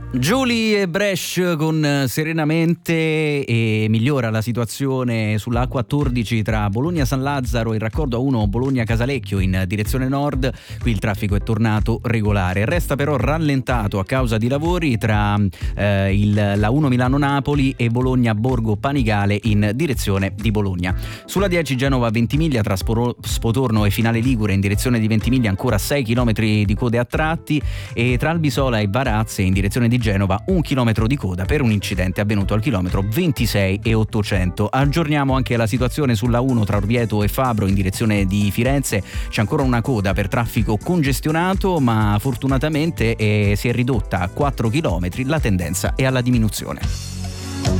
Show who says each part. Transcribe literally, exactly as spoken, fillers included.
Speaker 1: Giulie e Bresh con Serenamente, e migliora la situazione sulla A quattordici tra Bologna San Lazzaro e il raccordo A uno Bologna Casalecchio in direzione nord. Qui il traffico è tornato regolare, resta però rallentato a causa di lavori tra eh, il, la uno Milano Napoli e Bologna Borgo Panigale in direzione di Bologna. Sulla dieci Genova Ventimiglia tra Sporo, Spotorno e Finale Ligure in direzione di Ventimiglia ancora sei chilometri di code a tratti, e tra Albisola e Varazze in direzione di Genova un chilometro di coda per un incidente avvenuto al chilometro ventisei e ottocento. Aggiorniamo anche la situazione sulla uno tra Orvieto e Fabro in direzione di Firenze. C'è ancora una coda per traffico congestionato, ma fortunatamente eh, si è ridotta a quattro chilometri, la tendenza è alla diminuzione.